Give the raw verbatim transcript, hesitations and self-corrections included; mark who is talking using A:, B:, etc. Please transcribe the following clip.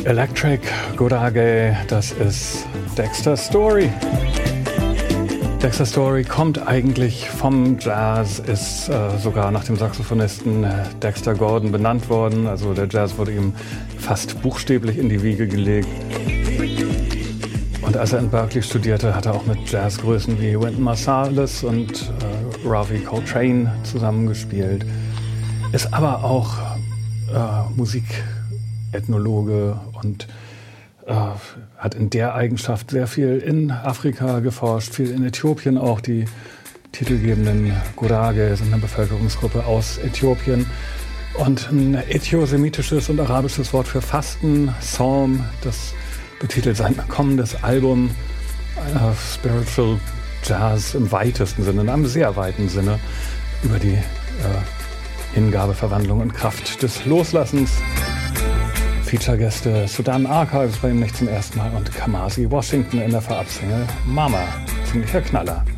A: Electric Gurage, das ist Dexter Story. Dexter Story kommt eigentlich vom Jazz, ist äh, sogar nach dem Saxophonisten äh, Dexter Gordon benannt worden. Also der Jazz wurde ihm fast buchstäblich in die Wiege gelegt. Und als er in Berkeley studierte, hat er auch mit Jazzgrößen wie Wynton Marsalis und äh, Ravi Coltrane zusammengespielt. Ist aber auch äh, Musikethnologe und äh, hat in der Eigenschaft sehr viel in Afrika geforscht, viel in Äthiopien auch. Die titelgebenden Gurage sind eine Bevölkerungsgruppe aus Äthiopien. Und ein äthiosemitisches und arabisches Wort für Fasten, Psalm, das betitelt sein kommendes Album, äh, Spiritual Jazz im weitesten Sinne, in einem sehr weiten Sinne, über die äh, Hingabe, Verwandlung und Kraft des Loslassens. Feature-Gäste Sudan Archives bei ihm nicht zum ersten Mal und Kamasi Washington in der Vorabsingle Mama. Ziemlicher Knaller.